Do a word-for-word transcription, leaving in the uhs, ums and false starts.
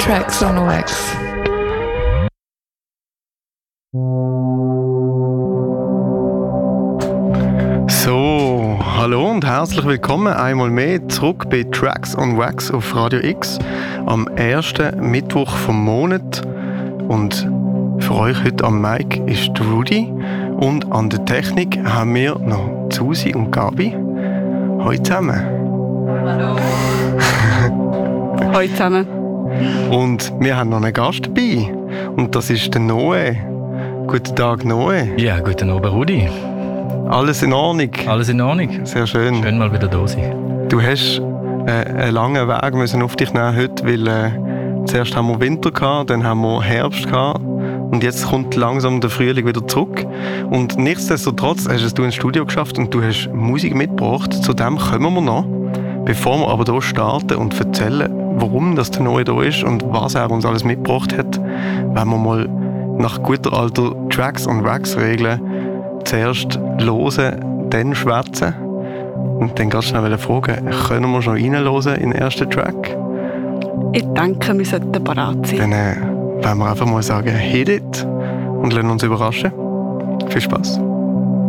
Tracks on Wax. So, hallo und herzlich willkommen einmal mehr zurück bei Tracks on Wax auf Radio X am ersten Mittwoch vom Monat. Und für euch heute am Mic ist Rudy und an der Technik haben wir noch Susi und Gabi. Hallo zusammen. Hallo. Hallo zusammen. Und wir haben noch einen Gast dabei und das ist der Noe. Guten Tag, Noe. Ja, guten Abend, Rudi. Alles in Ordnung? Alles in Ordnung. Sehr schön. Schön mal wieder da sein. Du hast äh, einen langen Weg müssen auf dich nehmen heute, weil äh, zuerst haben wir Winter gehabt, dann haben wir Herbst gehabt und jetzt kommt langsam der Frühling wieder zurück. Und nichtsdestotrotz hast es du ins Studio geschafft und du hast Musik mitgebracht. Zu dem kommen wir noch. Bevor wir aber hier starten und erzählen, warum das der Neue da ist und was er uns alles mitgebracht hat, wollen wir mal nach guter alter Tracks und Wax-Regeln zuerst hören, dann schwätzen. Und dann ganz schnell fragen, können wir schon reinhören in den ersten Track? Ich denke, wir sollten bereit sein. Dann äh, wollen wir einfach mal sagen, hit it und lassen uns überraschen. Viel Spaß.